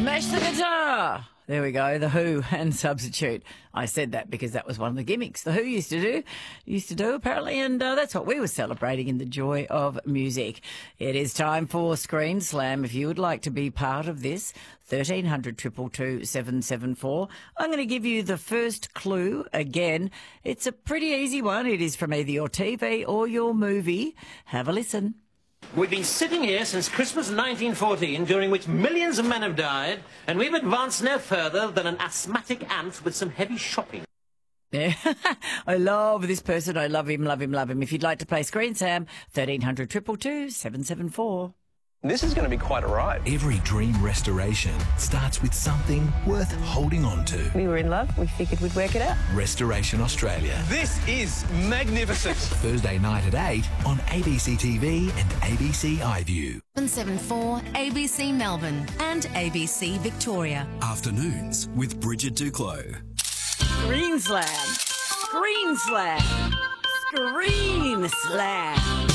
Smash the guitar. There we go, The Who and Substitute. I said that because that was one of the gimmicks The Who used to do apparently, and that's what we were celebrating in the joy of music. It is time for Screen Slam. If you would like to be part of this, 1300 222 774. I'm going to give you the first clue again. It's a pretty easy one. It is from either your TV or your movie. Have a listen. We've been sitting here since Christmas 1914, during which millions of men have died, and we've advanced no further than an asthmatic ant with some heavy shopping. Yeah. I love this person. I love him, love him, love him. If you'd like to play Screen Sam, 1300 222 774. This is going to be quite a ride. Every dream restoration starts with something worth holding on to. We were in love. We figured we'd work it out. Restoration Australia. This is magnificent. Thursday night at 8 on ABC TV and ABC iView. 774 ABC Melbourne and ABC Victoria. Afternoons with Bridget Duclos. Screen Slam. Screen Slam. Screen Slam.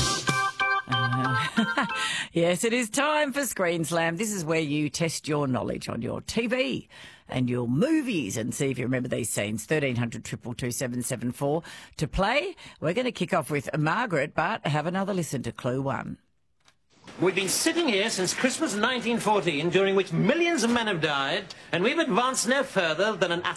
Yes, it is time for Screen Slam. This is where you test your knowledge on your TV and your movies and see if you remember these scenes. 1300 222 774. To play, we're going to kick off with Margaret, but have another listen to clue one. We've been sitting here since Christmas 1914, during which millions of men have died, and we've advanced no further than an